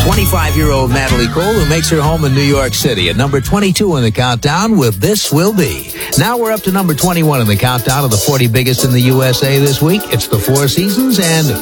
25-year-old Natalie Cole, who makes her home in New York City at number 22 in the countdown with This Will Be. Now we're up to number 21 in the countdown of the 40 biggest in the USA this week. It's the Four Seasons and